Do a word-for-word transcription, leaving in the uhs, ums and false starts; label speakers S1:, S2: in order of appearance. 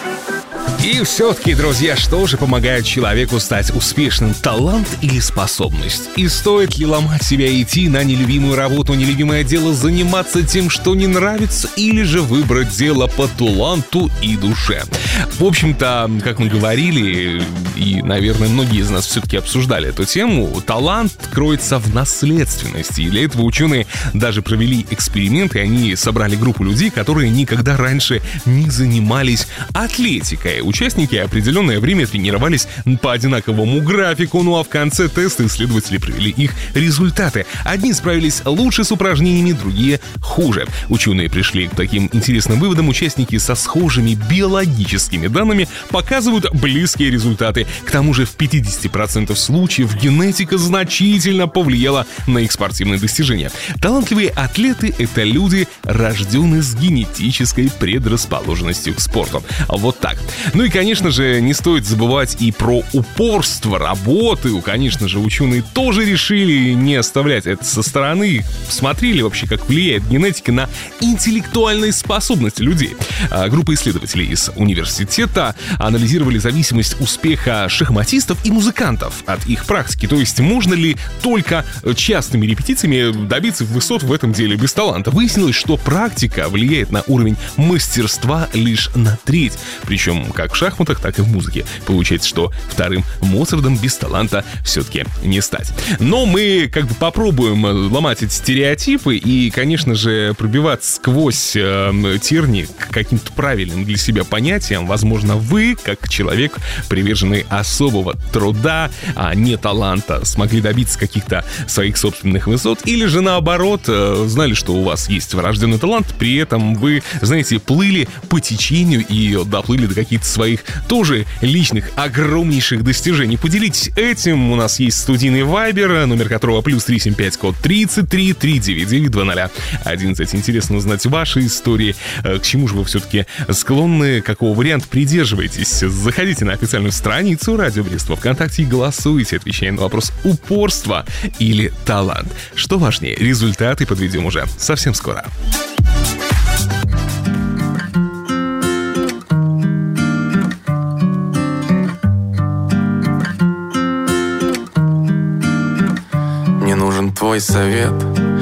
S1: И все-таки, друзья, что же помогает человеку стать успешным? Талант или способность? И стоит ли ломать себя и идти на нелюбимую работу, нелюбимое дело, заниматься тем, что не нравится, или же выбрать дело по таланту и душе? В общем-то, как мы говорили, и, наверное, многие из нас все-таки обсуждали эту тему, талант кроется в наследственности. И для этого ученые даже провели эксперименты, они собрали группу людей, которые никогда раньше не занимались атлетикой. Участники определенное время тренировались по одинаковому графику, ну а в конце теста исследователи провели их результаты. Одни справились лучше с упражнениями, другие хуже. Ученые пришли к таким интересным выводам. Участники со схожими биологическими данными показывают близкие результаты. К тому же в пятьдесят процентов случаев генетика значительно повлияла на их спортивные достижения. Талантливые атлеты — это люди, рожденные с генетической предрасположенностью к спорту. Вот так. Ну и, конечно же, не стоит забывать и про упорство работы. Конечно же, ученые тоже решили не оставлять это со стороны. Смотрели вообще, как влияет генетика на интеллектуальные способности людей. Группа исследователей из университета анализировали зависимость успеха шахматистов и музыкантов от их практики. То есть, можно ли только частыми репетициями добиться высот в этом деле без таланта? Выяснилось, что практика влияет на уровень мастерства лишь на треть. Причем как в шахматах, так и в музыке. Получается, что вторым Моцартом без таланта все-таки не стать. Но мы как бы попробуем ломать эти стереотипы и, конечно же, пробиваться сквозь э, тернии к каким-то правильным для себя понятиям. Возможно, вы, как человек, приверженный особого труда, а не таланта, смогли добиться каких-то своих собственных высот, или же наоборот, э, знали, что у вас есть врожденный талант, при этом вы, знаете, плыли по течению и доплыли до каких-то своих тоже личных огромнейших достижений. Поделитесь этим. У нас есть студийный вайбер, номер которого плюс три семь пять, код тридцать три, триста девяносто девять, двадцать одиннадцать. Интересно узнать ваши истории. К чему же вы все-таки склонны, какого варианта придерживаетесь? Заходите на официальную страницу Радио Брест во ВКонтакте и голосуйте, отвечая на вопрос: упорство или талант. Что важнее? Результаты подведем уже совсем скоро.
S2: Твой совет,